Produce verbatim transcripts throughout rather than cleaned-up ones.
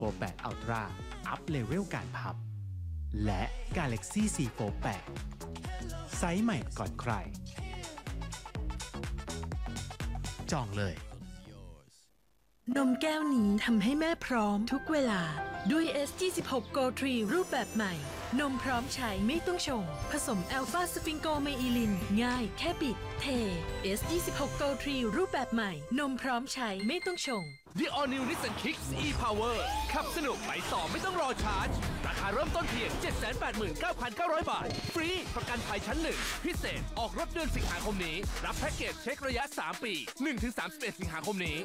โฟร์ แปด Ultra อัพเลเวลการพับและ Galaxy ซี โฟร์ แปด ไซส์ใหม่ก่อนใครจองเลยนมแก้วนี้ทำให้แม่พร้อมทุกเวลาด้วย เอส ยี่สิบหก Go ทรี รูปแบบใหม่นมพร้อมใช้ไม่ต้องชงผสมอัลฟาสฟิงโกไมอิลินง่ายแค่บิดเท เอส ยี่สิบหก Go ทรี รูปแบบใหม่นมพร้อมใช้ไม่ต้องชง The All New Nissan Kicks e-Power ขับสนุกไปต่อไม่ต้องรอชาร์จราคาเริ่มต้นเพียง เจ็ดแสนแปดหมื่นเก้าพันเก้าร้อย บาทฟรีประกันภัยชั้นหนึ่งพิเศษออกรถเดือนสิงหาคมนี้รับแพ็กเกจเช็คระยะสามปี หนึ่งถึงสามสิบเอ็ด สิงหาคมนี้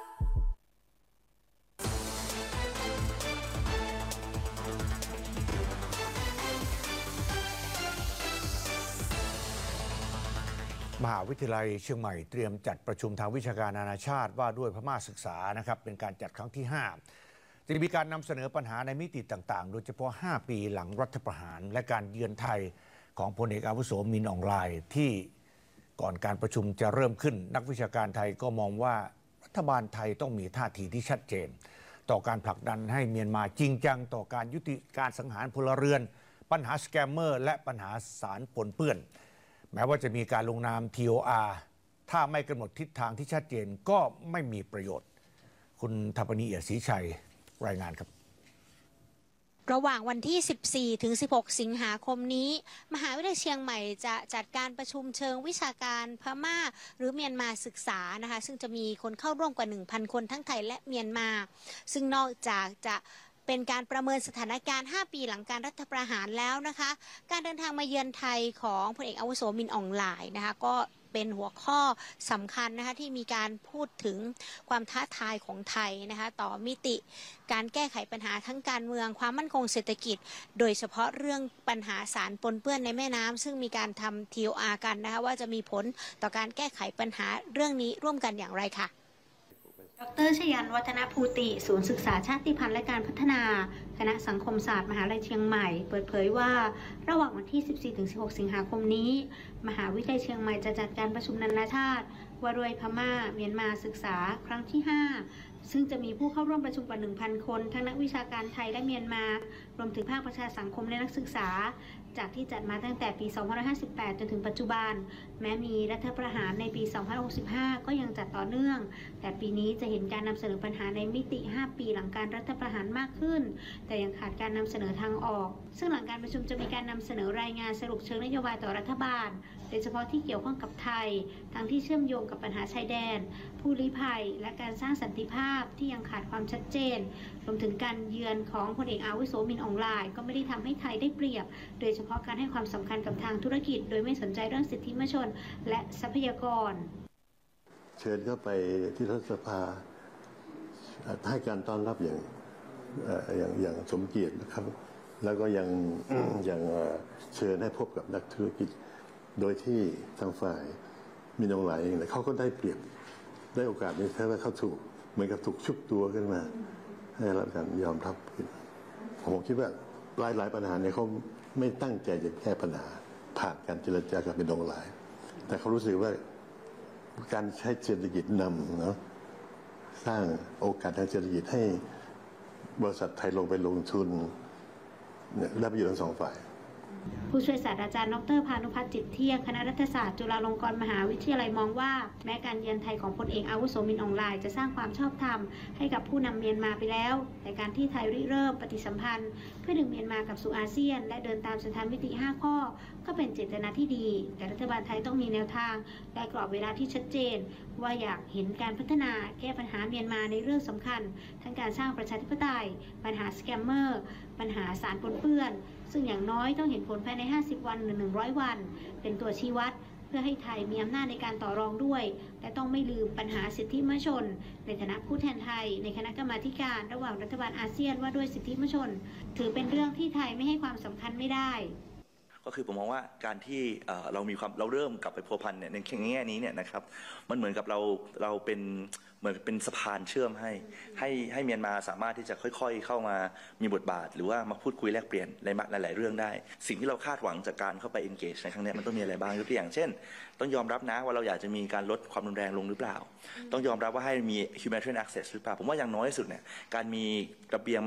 มหาวิทยาลัยเชียงใหม่เตรียมจัดประชุมทางวิชาการนานาชาติว่าด้วยพม่าศึกษานะครับเป็นการจัดครั้งที่ห้าจะมีการนำเสนอปัญหาในมิติต่างๆโดยเฉพาะห้าปีหลังรัฐประหารและการเยือนไทยของพลเอกอาวุโสมินอองไลน์ที่ก่อนการประชุมจะเริ่มขึ้นนักวิชาการไทยก็มองว่ารัฐบาลไทยต้องมีท่าทีที่ชัดเจนต่อการผลักดันให้เมียนมาจริงจังต่อการยุติการสังหารพลเรือนปัญหาสแกมเมอร์และปัญหาสารปนเปื้อนแม้ว่าจะมีการลงนาม ที โอ อาร์ ถ้าไม่กำหนดทิศทางที่ชัดเจนก็ไม่มีประโยชน์คุณทัปนีเอียดศรีชัยรายงานครับระหว่างวันที่ สิบสี่ถึงสิบหก สิงหาคมนี้ มหาวิทยาลัยเชียงใหม่จะจัดการประชุมเชิงวิชาการพม่าหรือเมียนมาศึกษานะคะซึ่งจะมีคนเข้าร่วมกว่า หนึ่งพัน คนทั้งไทยและเมียนมาซึ่งนอกจากจะเป็นการประเมินสถานการณ์ ห้า ปีหลังการรัฐประหารแล้วนะคะการเดินทางมาเยือนไทยของพลเอกอาวุโสมินอองหลายนะคะก็เป็นหัวข้อสำคัญนะคะที่มีการพูดถึงความท้าทายของไทยนะคะต่อมิติการแก้ไขปัญหาทั้งการเมืองความมั่นคงเศรษฐกิจโดยเฉพาะเรื่องปัญหาสารปนเปื้อนในแม่น้ำซึ่งมีการทำ ที โอ อาร์ กันนะคะว่าจะมีผลต่อการแก้ไขปัญหาเรื่องนี้ร่วมกันอย่างไรค่ะดร.ชยันวัฒนภูติศูนย์ศึกษาชาติพันธุ์และการพัฒนาคณะสังคมศาสตร์มหาวิทยาลัยเชียงใหม่เปิดเผยว่าระหว่างวันที่ สิบสี่ถึงสิบหก สิงหาคมนี้มหาวิทยาลัยเชียงใหม่จะจัดการประชุมนานาชาติว่าด้วยพม่าเมียนมาศึกษาครั้งที่ห้าซึ่งจะมีผู้เข้าร่วมประชุมกว่า หนึ่งพัน คนทั้งนักวิชาการไทยและเมียนมารวมถึงภาคประชาสังคมและนักศึกษาจากที่จัดมาตั้งแต่ปี สองพันห้าร้อยห้าสิบแปด จนถึงปัจจุบันแม้มีรัฐประหารในปี สองพันห้าร้อยหกสิบห้า ก็ยังจัดต่อเนื่องแต่ปีนี้จะเห็นการนำเสนอปัญหาในมิติ ห้า ปีหลังการรัฐประหารมากขึ้นแต่ยังขาดการนำเสนอทางออกซึ่งหลังการประชุมจะมีการนำเสนอรายงานสรุปเชิงนโยบายต่อรัฐบาลโดยเฉพาะที่เกี่ยวข้องกับไทยทั้งที่เชื่อมโยงกับปัญหาชายแดนผู้ลี้ภัยและการสร้างสันติภาพที่ยังขาดความชัดเจนรวมถึงการเยือนของพลเอกอาวุโสมินอองหลายก็ไม่ได้ทำให้ไทยได้เปรียบโดยเฉพาะการให้ความสำคัญกับทางธุรกิจโดยไม่สนใจเรื่องสิทธิมนุษยชนและทรัพยากรเชิญเข้าไปที่รัฐสภาให้การต้อนรับอย่างอย่างอย่างสมเกียรตินะครับแล้วก็ยังยังเชิญให้พบกับนักธุรกิจโดยที่ทางฝ่ายมินอองหลายเองเขาก็ได้เปรียบได้โอกาสนี้แค่ว่าเขาถูกเหมือนกับถูกชุบตัวขึ้นมาให้รับการยอมรับผมคิดว่าหลายหลายปัญหาเนี่ยเขาไม่ตั้งใจจะแก้ปัญหาผ่านการเจรจากับมินอองหลายแต่เขารู้สึกว่าการใช้เศรษฐกิจนำเนาะสร้างโอกาสทางเศรษฐกิจให้บริษัทไทยลงไปลงทุนเนี่ยได้ประโยชน์ทั้งสองฝ่ายผู้ช่วยศาสตราจารย์ดร.พานุพัฒน์จิตเที่ยงคณะรัฐศาสตร์จุฬาลงกรณ์มหาวิทยาลัยมองว่าแม้การเยือนไทยของพลเอกอาวุโสมินอองหลายจะสร้างความชอบธรรมให้กับผู้นำเมียนมาไปแล้วแต่การที่ไทยริเริ่มปฏิสัมพันธ์เพื่อดึงเมียนมากลับสู่อาเซียนและเดินตามสันธานมิติห้าข้อก็เป็นเจตนาที่ดีแต่รัฐบาลไทยต้องมีแนวทางและกรอบเวลาที่ชัดเจนว่าอยากเห็นการพัฒนาแก้ปัญหาเมียนมาในเรื่องสำคัญทั้งการสร้างประชาธิปไตยปัญหาสแกมเมอร์ปัญหาสารปนเปื้อนซึ่งอย่างน้อยต้องเห็นผลภายในห้าสิบวันหรือหนึ่งร้อยวันเป็นตัวชี้วัดเพื่อให้ไทยมีอำนาจในการต่อรองด้วยและต้องไม่ลืมปัญหาสิทธิมนุษยชนในฐานะผู้แทนไทยในคณะกรรมาธิการระหว่างรัฐบาลอาเซียนว่าด้วยสิทธิมนุษยชนถือเป็นเรื่องที่ไทยไม่ให้ความสำคัญไม่ได้ก็คือผมมองว่าการที่เรามีความเราเริ่มกลับไปพัวพันเนี่ยในแง่นี้เนี่ยนะครับมันเหมือนกับเราเราเป็นเหมือนเป็นสะพานเชื่อมให้ให้ให้เมียนมาสามารถที่จะค่อยๆเข้ามามีบทบาทหรือว่ามาพูดคุยแลกเปลี่ยนหลายๆเรื่องได้สิ่งที่เราคาดหวังจากการเข้าไป engage ในครั้งนี้มันต้องมีอะไรบ้างยกตัวอย่างเช่นต้องยอมรับนะว่าเราอยากจะมีการลดความรุนแรงลงหรือเปล่าต้องยอมรับว่าให้มี humanitarian access หรือเปล่าผมว่าอย่างน้อยที่สุดเนี่ยการมีระเบียง